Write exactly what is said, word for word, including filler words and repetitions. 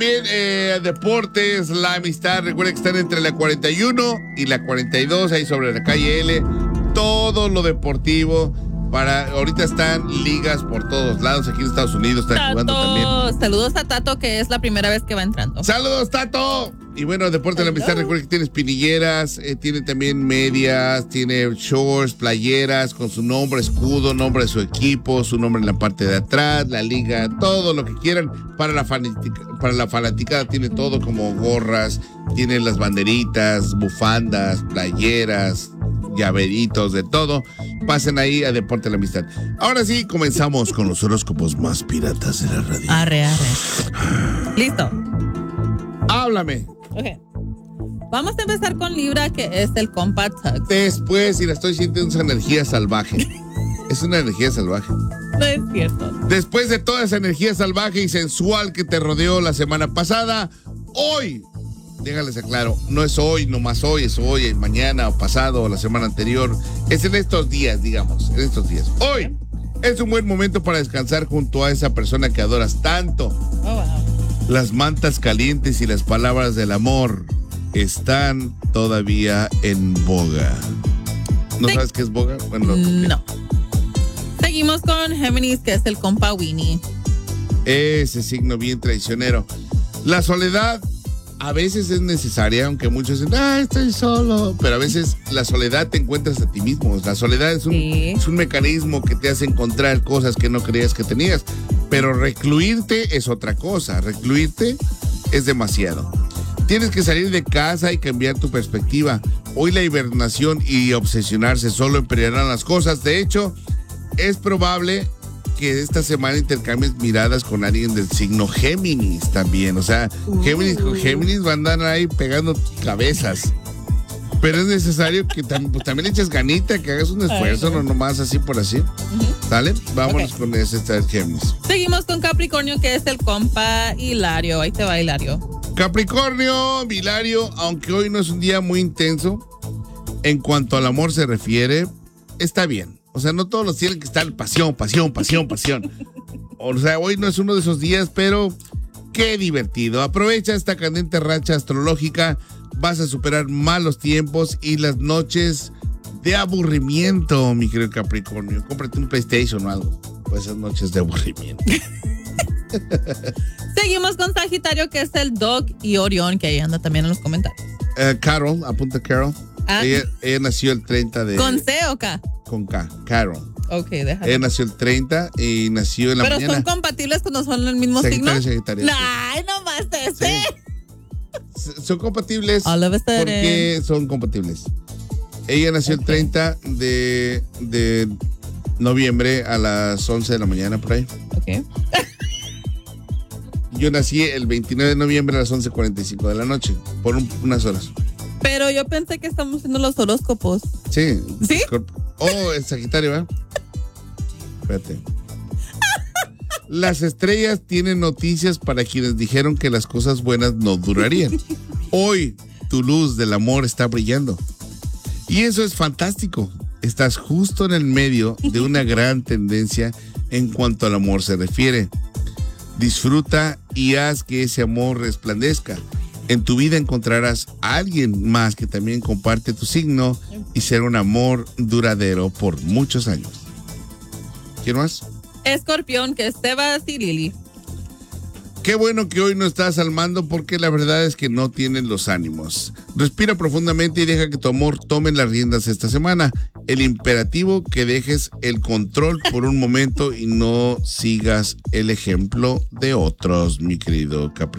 también eh, deportes, la amistad. Recuerda que están entre la cuarenta y uno y la cuarenta y dos, ahí sobre la calle L. Todo lo deportivo. Para, ahorita están ligas por todos lados. Aquí en Estados Unidos están Tato, jugando también. Saludos a Tato, que es la primera vez que va entrando. ¡Saludos, Tato! Y bueno, Deporte de la Amistad, recuerda que tiene espinilleras, eh, tiene también medias, tiene shorts, playeras con su nombre, escudo, nombre de su equipo, su nombre en la parte de atrás, la liga, todo lo que quieran. Para la fanática, para la fanaticada tiene todo, como gorras, tiene las banderitas, bufandas, playeras, llaveritos, de todo. Pasen ahí a Deporte de la Amistad. Ahora sí, comenzamos con los horóscopos más piratas de la radio. Arre, arre. Listo. Háblame. Ok. Vamos a empezar con Libra, que es el compa Tux. Después, y la estoy sintiendo esa energía salvaje. Es una energía salvaje. No es cierto. Después de toda esa energía salvaje y sensual que te rodeó la semana pasada, hoy, déjales aclaro, no es hoy, nomás hoy, es hoy, mañana o pasado o la semana anterior. Es en estos días, digamos, en estos días. Hoy es un buen momento para descansar junto a esa persona que adoras tanto. Oh, wow. Las mantas calientes y las palabras del amor están todavía en boga. ¿No Sí. sabes qué es boga? Bueno, No. Seguimos con Géminis, que es el compa Winnie. ese signo bien traicionero. La soledad a veces es necesaria, aunque muchos dicen, ah, estoy solo. Pero a veces la soledad te encuentras a ti mismo. La soledad es un, Sí. es un mecanismo que te hace encontrar cosas que no creías que tenías. Pero recluirte es otra cosa. Recluirte es demasiado. Tienes que salir de casa y cambiar tu perspectiva. Hoy la hibernación y obsesionarse solo empeorarán las cosas. De hecho, es probable que esta semana intercambies miradas con alguien del signo Géminis también. O sea, uh. Géminis con Géminis van a andar ahí pegando cabezas. Pero es necesario que tam- pues, también eches ganita, que hagas un esfuerzo, no nomás así por así. Uh-huh. ¿Sale? Vámonos okay. con ese este Géminis. Seguimos con Capricornio, que es el compa Hilario. Ahí te va, Hilario. Capricornio, Hilario, aunque hoy no es un día muy intenso, en cuanto al amor se refiere, está bien. O sea, no todos los tienen que estar pasión, pasión, pasión, pasión. O sea, hoy no es uno de esos días, pero qué divertido. Aprovecha esta candente racha astrológica. Vas a superar malos tiempos y las noches de aburrimiento, mi querido Capricornio. Cómprate un PlayStation o algo. Pues esas noches de aburrimiento. Seguimos con Sagitario, que es el Doc, y Orión, que ahí anda también en los comentarios. Uh, Carol, apunta Carol. Ah. Ella, ella nació el treinta de... ¿Con C o K? Con K, Carol. Ok, déjalo. Ella nació el treinta y nació en la ¿Pero mañana. son compatibles cuando son el mismo Sagitario, signo? Sagitario. Ay, nomás ese. Sí. Son compatibles porque son compatibles. Ella nació okay. el treinta de, de noviembre a las once de la mañana, por ahí. Ok. Yo nací el veintinueve de noviembre a las once cuarenta y cinco de la noche, por un, unas horas. Pero yo pensé que estamos haciendo los horóscopos. Sí. ¿Sí? Oh, el Sagitario, ¿verdad? Espérate. Las estrellas tienen noticias para quienes dijeron que las cosas buenas no durarían. Hoy tu luz del amor está brillando. Y eso es fantástico. Estás justo en el medio de una gran tendencia en cuanto al amor se refiere. Disfruta y haz que ese amor resplandezca. En tu vida encontrarás a alguien más que también comparte tu signo y será un amor duradero por muchos años. ¿Quién más? Escorpión, que es Sebas y Lili. Qué bueno que hoy no estás al mando, porque la verdad es que no tienes los ánimos. Respira profundamente y deja que tu amor tome las riendas esta semana. El imperativo que dejes el control por un momento y no sigas el ejemplo de otros, mi querido Capricornio.